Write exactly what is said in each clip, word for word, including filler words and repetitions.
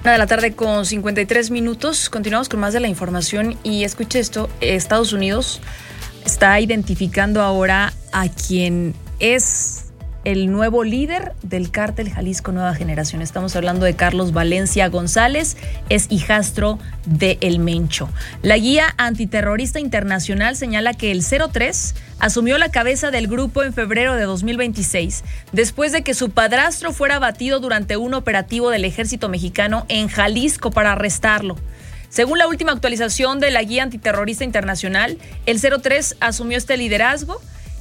Una de la tarde con cincuenta y tres minutos. Continuamos con más de la información y escuche esto. Estados Unidos está identificando ahora a quien es el nuevo líder del cártel Jalisco Nueva Generación. Estamos hablando de Carlos Valencia González, es hijastro de El Mencho. La guía antiterrorista internacional señala que el cero tres asumió la cabeza del grupo en febrero de dos mil veintiséis, después de que su padrastro fuera abatido durante un operativo del ejército mexicano en Jalisco para arrestarlo. Según la última actualización de la guía antiterrorista internacional, el cero tres asumió este liderazgo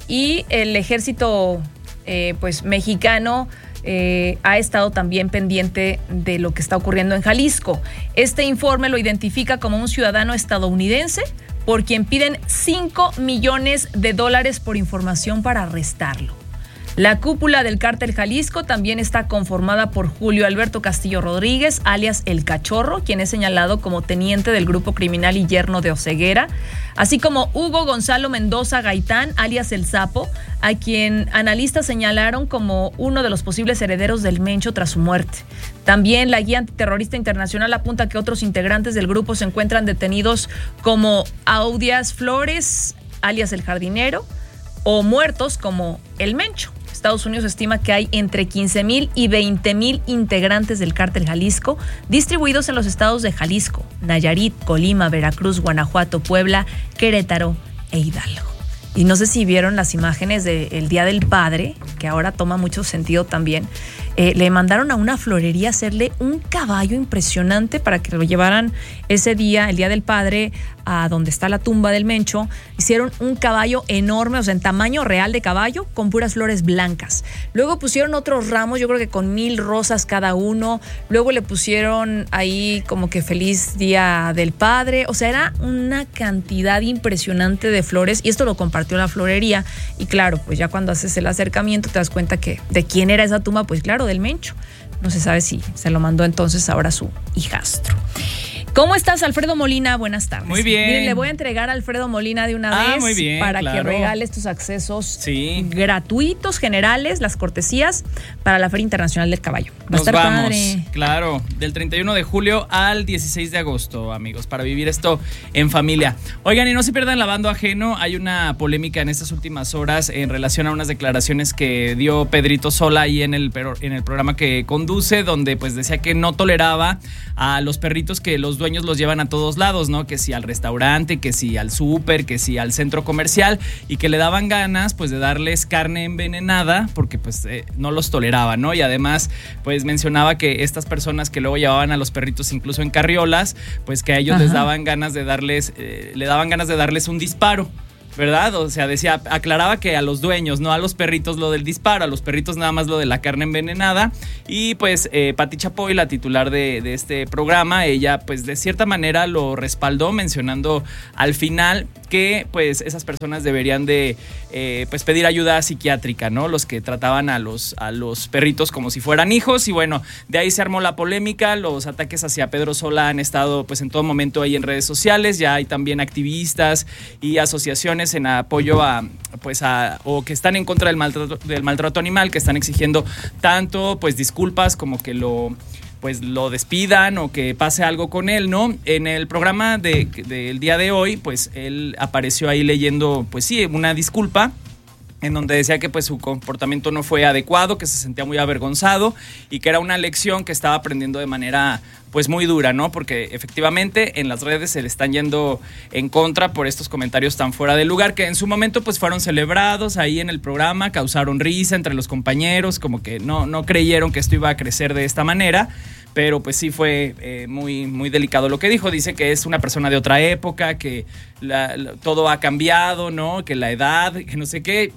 y el ejército Eh, pues mexicano eh, ha estado también pendiente de lo que está ocurriendo en Jalisco. Este informe lo identifica como un ciudadano estadounidense por quien piden cinco millones de dólares por información para arrestarlo. La cúpula del cártel Jalisco también está conformada por Julio Alberto Castillo Rodríguez, alias El Cachorro, quien es señalado como teniente del grupo criminal y yerno de Oseguera, así como Hugo Gonzalo Mendoza Gaitán, alias El Sapo, a quien analistas señalaron como uno de los posibles herederos del Mencho tras su muerte. También la guía antiterrorista internacional apunta que otros integrantes del grupo se encuentran detenidos como Audias Flores, alias El Jardinero, o muertos como El Mencho. Estados Unidos estima que hay entre quince mil y veinte mil integrantes del cártel Jalisco distribuidos en los estados de Jalisco, Nayarit, Colima, Veracruz, Guanajuato, Puebla, Querétaro e Hidalgo. Y no sé si vieron las imágenes del Día del Padre, que ahora toma mucho sentido también. Eh, le mandaron a una florería a hacerle un caballo impresionante para que lo llevaran ese día, el Día del Padre, a donde está la tumba del Mencho. Hicieron un caballo enorme, o sea, en tamaño real de caballo, con puras flores blancas. Luego pusieron otros ramos, yo creo que con mil rosas cada uno. Luego le pusieron ahí como que feliz Día del Padre. O sea, era una cantidad impresionante de flores y esto lo compartió la florería. Y claro, pues ya cuando haces el acercamiento te das cuenta que de quién era esa tumba, pues claro, del Mencho. No se sabe si se lo mandó entonces ahora su hijastro. ¿Cómo estás, Alfredo Molina? Buenas tardes. Muy bien. Miren, le voy a entregar a Alfredo Molina de una ah, vez muy bien, para claro. que regales tus accesos sí. gratuitos, generales, las cortesías para la Feria Internacional del Caballo. Va Nos a estar vamos, padre. Claro, del treinta y uno de julio al dieciséis de agosto, amigos, para vivir esto en familia. Oigan, y no se pierdan Lavando Ajeno. Hay una polémica en estas últimas horas en relación a unas declaraciones que dio Pedrito Sola ahí en el, en el programa que conduce, donde pues decía que no toleraba a los perritos que los dueños los llevan a todos lados, ¿no? Que si al restaurante, que si al súper, que si al centro comercial, y que le daban ganas pues de darles carne envenenada porque pues eh, no los toleraba, ¿no? Y además pues mencionaba que estas personas que luego llevaban a los perritos incluso en carriolas, pues que a ellos Ajá. les daban ganas de darles, eh, le daban ganas de darles un disparo, ¿verdad? O sea, decía, aclaraba que a los dueños, no a los perritos lo del disparo, a los perritos nada más lo de la carne envenenada. Y pues eh, Pati Chapoy, la titular de, de este programa, ella pues de cierta manera lo respaldó, mencionando al final que pues esas personas deberían de eh, pues pedir ayuda psiquiátrica, ¿no? Los que trataban a los, a los perritos como si fueran hijos. Y bueno, de ahí se armó la polémica. Los ataques hacia Pedro Sola han estado pues en todo momento ahí en redes sociales. Ya hay también activistas y asociaciones en apoyo a pues a o que están en contra del maltrato, del maltrato animal, que están exigiendo tanto pues disculpas como que lo pues lo despidan o que pase algo con él, ¿no? En el programa de, del día de hoy, pues él apareció ahí leyendo, pues sí, una disculpa, en donde decía que pues su comportamiento no fue adecuado, que se sentía muy avergonzado y que era una lección que estaba aprendiendo de manera pues muy dura, ¿no? Porque efectivamente en las redes se le están yendo en contra por estos comentarios tan fuera de lugar, que en su momento pues fueron celebrados ahí en el programa, causaron risa entre los compañeros, como que no, no creyeron que esto iba a crecer de esta manera. Pero pues sí fue eh, muy, muy delicado lo que dijo. Dice que es una persona de otra época, que la, la, todo ha cambiado, ¿no? Que la edad, que no sé qué.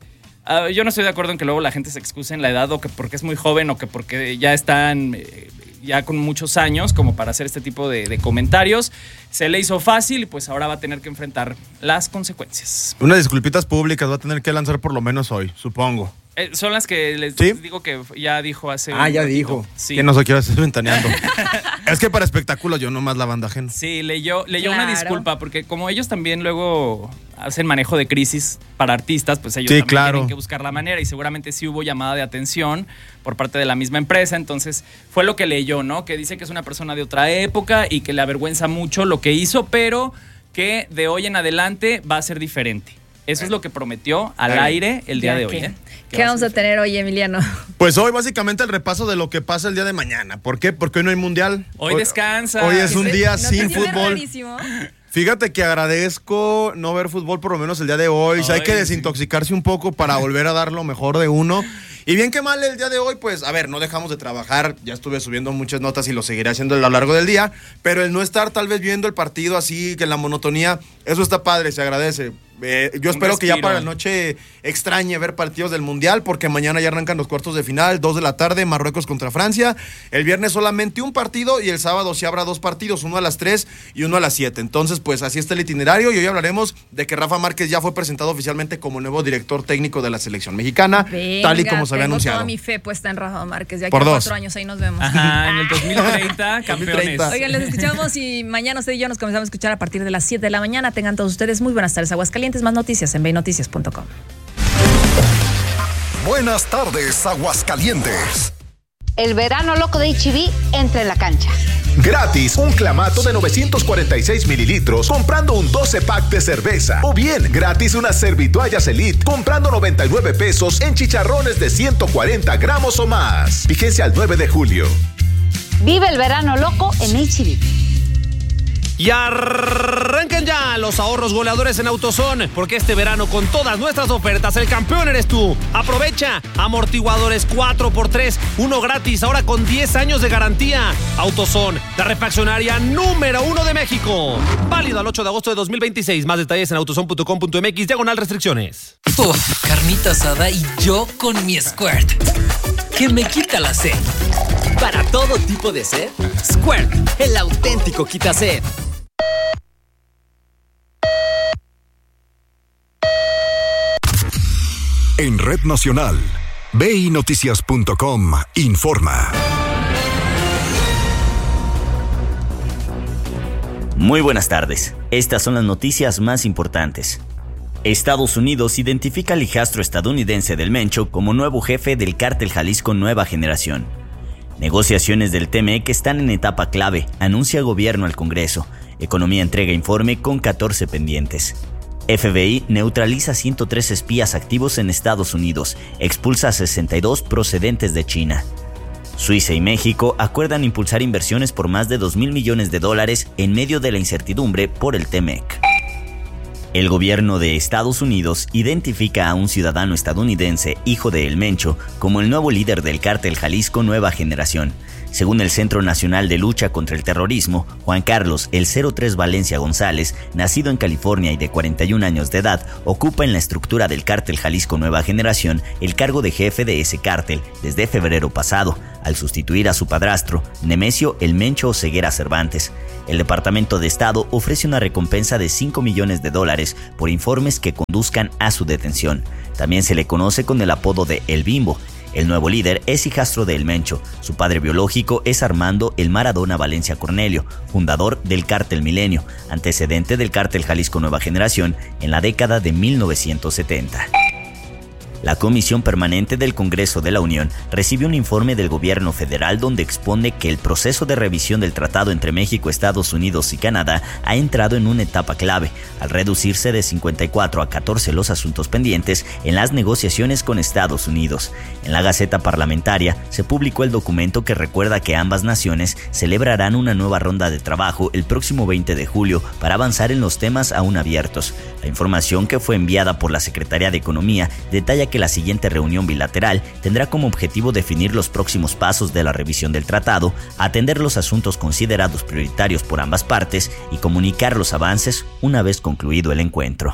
Uh, yo no estoy de acuerdo en que luego la gente se excuse en la edad o que porque es muy joven o que porque ya están eh, ya con muchos años como para hacer este tipo de, de comentarios. Se le hizo fácil y pues ahora va a tener que enfrentar las consecuencias. Unas disculpitas públicas va a tener que lanzar por lo menos hoy, supongo. Eh, son las que les ¿Sí? digo que ya dijo hace Ah, ya ratito. dijo. Sí. Que no se quiera estar ventaneando. Es que para espectáculos yo nomás Lavando Ajeno. Sí, leyó, leyó Claro. una disculpa, porque como ellos también luego hacen manejo de crisis para artistas, pues ellos sí, también claro. tienen que buscar la manera, y seguramente sí hubo llamada de atención por parte de la misma empresa. Entonces fue lo que leyó, ¿no? Que dice que es una persona de otra época y que le avergüenza mucho lo que hizo, pero que de hoy en adelante va a ser diferente. Eso es lo que prometió al Ay, aire el día ya de hoy. que, ¿eh? ¿Qué vamos a, a tener hoy, Emiliano? Pues hoy básicamente el repaso de lo que pasa el día de mañana. ¿Por qué? Porque hoy no hay mundial. Hoy, hoy descansa. Hoy es un día ¿No sin te fútbol. Rarísimo? Fíjate que agradezco no ver fútbol por lo menos el día de hoy. Ay, o sea, hay que sí. desintoxicarse un poco para volver a dar lo mejor de uno. Y bien que mal el día de hoy, pues, a ver, no dejamos de trabajar. Ya estuve subiendo muchas notas y lo seguiré haciendo a lo largo del día. Pero el no estar tal vez viendo el partido así, que la monotonía, eso está padre, se agradece. Eh, yo espero respiro. que ya para la noche extrañe ver partidos del Mundial, porque mañana ya arrancan los cuartos de final, dos de la tarde, Marruecos contra Francia. El viernes solamente un partido y el sábado sí habrá dos partidos, uno a las tres y uno a las siete. Entonces, pues así está el itinerario, y hoy hablaremos de que Rafa Márquez ya fue presentado oficialmente como nuevo director técnico de la selección mexicana, Venga, tal y como se había tengo anunciado. toda mi fe puesta en Rafa Márquez. Ya que Por en dos. cuatro años ahí nos vemos. Ajá, en el dos mil treinta, campeones. dos mil treinta. Oigan, les escuchamos y mañana usted y yo nos comenzamos a escuchar a partir de las siete de la mañana. Tengan todos ustedes muy buenas tardes. Aguascalientes, más noticias en vei noticias punto com. Buenas tardes, Aguascalientes. El verano loco de H E B entra en la cancha. Gratis, un clamato de novecientos cuarenta y seis mililitros comprando un doce pack de cerveza. O bien, gratis unas servitoallas Elite comprando noventa y nueve pesos en chicharrones de ciento cuarenta gramos o más. Vigencia al nueve de julio. Vive el verano loco en H E B. Y arrancan ya los ahorros goleadores en AutoZone, porque este verano con todas nuestras ofertas el campeón eres tú. Aprovecha amortiguadores cuatro por tres, uno gratis, ahora con diez años de garantía. AutoZone, la refaccionaria número uno de México. Válido al ocho de agosto de dos mil veintiséis. Más detalles en autozone punto com punto mx, diagonal restricciones. Uf, carnita asada y yo con mi Squirt, que me quita la sed. Para todo tipo de sed, Squirt, el auténtico quita sed. En Red Nacional, vei noticias punto com informa. Muy buenas tardes. Estas son las noticias más importantes. Estados Unidos identifica al hijastro estadounidense del Mencho como nuevo jefe del cártel Jalisco Nueva Generación. Negociaciones del T M E C están en etapa clave, anuncia gobierno al Congreso. Economía entrega informe con catorce pendientes. F B I neutraliza ciento tres espías activos en Estados Unidos, expulsa a sesenta y dos procedentes de China. Suiza y México acuerdan impulsar inversiones por más de dos mil millones de dólares en medio de la incertidumbre por el T M E C. El gobierno de Estados Unidos identifica a un ciudadano estadounidense, hijo de El Mencho, como el nuevo líder del cártel Jalisco Nueva Generación. Según el Centro Nacional de Lucha contra el Terrorismo, Juan Carlos El cero tres Valencia González, nacido en California y de cuarenta y un años de edad, ocupa en la estructura del cártel Jalisco Nueva Generación el cargo de jefe de ese cártel desde febrero pasado, al sustituir a su padrastro, Nemesio El Mencho Oseguera Cervantes. El Departamento de Estado ofrece una recompensa de cinco millones de dólares por informes que conduzcan a su detención. También se le conoce con el apodo de El Bimbo. El nuevo líder es hijastro de El Mencho. Su padre biológico es Armando El Maradona Valencia Cornelio, fundador del Cártel Milenio, antecedente del Cártel Jalisco Nueva Generación en la década de mil novecientos setenta. La Comisión Permanente del Congreso de la Unión recibió un informe del gobierno federal donde expone que el proceso de revisión del tratado entre México, Estados Unidos y Canadá ha entrado en una etapa clave, al reducirse de cincuenta y cuatro a catorce los asuntos pendientes en las negociaciones con Estados Unidos. En la Gaceta Parlamentaria se publicó el documento que recuerda que ambas naciones celebrarán una nueva ronda de trabajo el próximo veinte de julio para avanzar en los temas aún abiertos. La información, que fue enviada por la Secretaría de Economía, detalla que la siguiente reunión bilateral tendrá como objetivo definir los próximos pasos de la revisión del tratado, atender los asuntos considerados prioritarios por ambas partes y comunicar los avances una vez concluido el encuentro.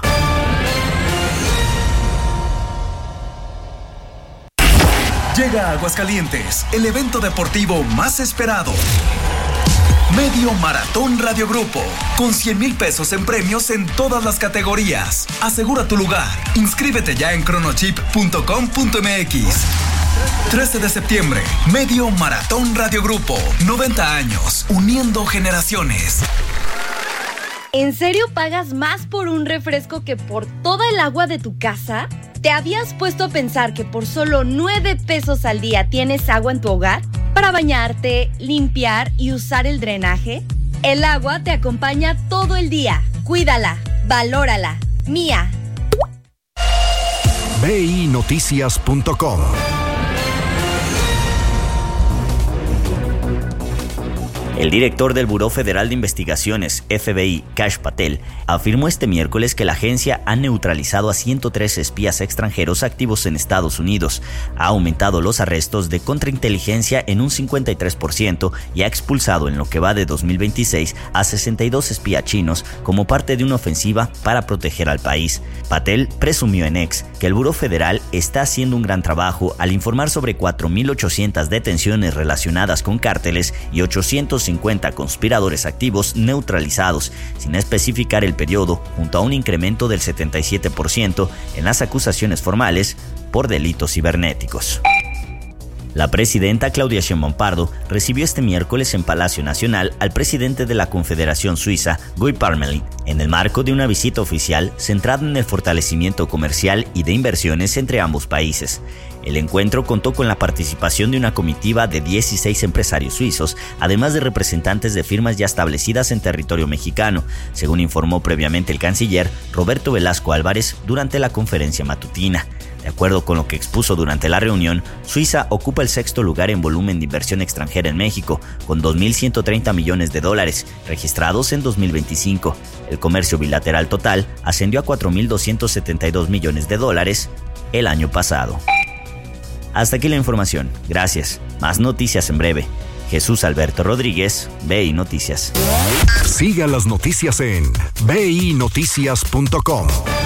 Llega a Aguascalientes el evento deportivo más esperado. Medio Maratón Radio Grupo, con cien mil pesos en premios en todas las categorías. Asegura tu lugar. Inscríbete ya en cronochip punto com punto mx. trece de septiembre, Medio Maratón Radio Grupo. noventa años, uniendo generaciones. ¿En serio pagas más por un refresco que por toda el agua de tu casa? ¿Te habías puesto a pensar que por solo nueve pesos al día tienes agua en tu hogar? Para bañarte, limpiar y usar el drenaje. El agua te acompaña todo el día. Cuídala, valórala. Mía. B I Noticias punto com. El director del Buró Federal de Investigaciones, F B I, Kash Patel, afirmó este miércoles que la agencia ha neutralizado a ciento tres espías extranjeros activos en Estados Unidos, ha aumentado los arrestos de contrainteligencia en un cincuenta y tres por ciento y ha expulsado en lo que va de dos mil veintiséis a sesenta y dos espías chinos como parte de una ofensiva para proteger al país. Patel presumió en X que el Buró Federal está haciendo un gran trabajo al informar sobre cuatro mil ochocientas detenciones relacionadas con cárteles y ochocientos cincuenta conspiradores activos neutralizados, sin especificar el periodo, junto a un incremento del setenta y siete por ciento en las acusaciones formales por delitos cibernéticos. La presidenta Claudia Sheinbaum Pardo recibió este miércoles en Palacio Nacional al presidente de la Confederación Suiza, Guy Parmelin, en el marco de una visita oficial centrada en el fortalecimiento comercial y de inversiones entre ambos países. El encuentro contó con la participación de una comitiva de dieciséis empresarios suizos, además de representantes de firmas ya establecidas en territorio mexicano, según informó previamente el canciller Roberto Velasco Álvarez durante la conferencia matutina. De acuerdo con lo que expuso durante la reunión, Suiza ocupa el sexto lugar en volumen de inversión extranjera en México, con dos mil ciento treinta millones de dólares, registrados en dos mil veinticinco. El comercio bilateral total ascendió a cuatro mil doscientos setenta y dos millones de dólares el año pasado. Hasta aquí la información. Gracias. Más noticias en breve. Jesús Alberto Rodríguez, B I Noticias. Siga las noticias en B I Noticias punto com.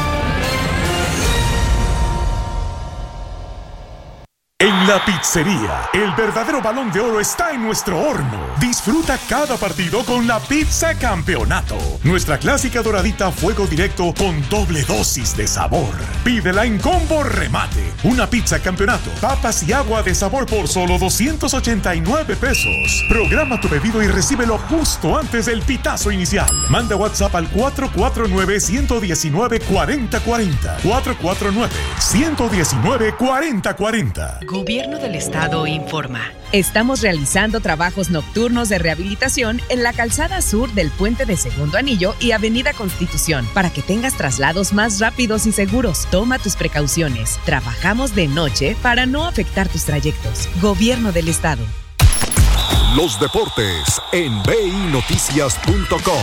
En la pizzería, el verdadero Balón de Oro está en nuestro horno. Disfruta cada partido con la Pizza Campeonato. Nuestra clásica doradita a fuego directo con doble dosis de sabor. Pídela en combo remate. Una Pizza Campeonato, papas y agua de sabor por solo doscientos ochenta y nueve pesos. Programa tu pedido y recíbelo justo antes del pitazo inicial. Manda WhatsApp al cuatro cuatro nueve, uno uno nueve, cuatro cero cuatro cero. cuatro cuatro nueve, uno uno nueve, cuatro cero cuatro cero. Gobierno del Estado informa. Estamos realizando trabajos nocturnos de rehabilitación en la calzada sur del Puente de Segundo Anillo y Avenida Constitución para que tengas traslados más rápidos y seguros. Toma tus precauciones. Trabajamos de noche para no afectar tus trayectos. Gobierno del Estado. Los deportes en B I Noticias punto com.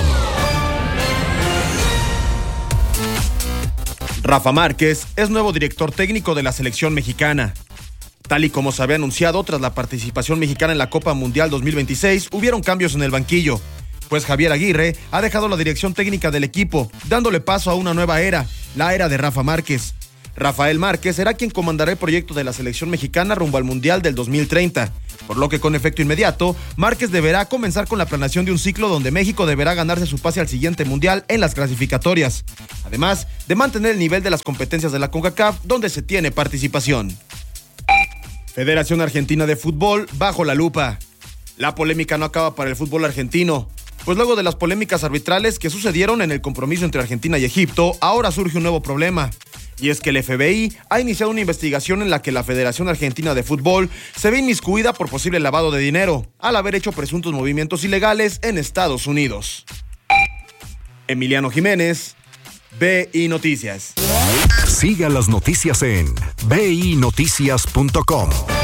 Rafa Márquez es nuevo director técnico de la selección mexicana. Tal y como se había anunciado tras la participación mexicana en la Copa Mundial dos mil veintiséis, hubieron cambios en el banquillo, pues Javier Aguirre ha dejado la dirección técnica del equipo, dándole paso a una nueva era, la era de Rafa Márquez. Rafael Márquez será quien comandará el proyecto de la selección mexicana rumbo al Mundial del dos mil treinta, por lo que con efecto inmediato, Márquez deberá comenzar con la planeación de un ciclo donde México deberá ganarse su pase al siguiente Mundial en las clasificatorias, además de mantener el nivel de las competencias de la CONCACAF donde se tiene participación. Federación Argentina de Fútbol bajo la lupa. La polémica no acaba para el fútbol argentino, pues luego de las polémicas arbitrales que sucedieron en el compromiso entre Argentina y Egipto, ahora surge un nuevo problema. Y es que el F B I ha iniciado una investigación en la que la Federación Argentina de Fútbol se ve inmiscuida por posible lavado de dinero, al haber hecho presuntos movimientos ilegales en Estados Unidos. Emiliano Jiménez, B I Noticias. Siga las noticias en B I Noticias punto com.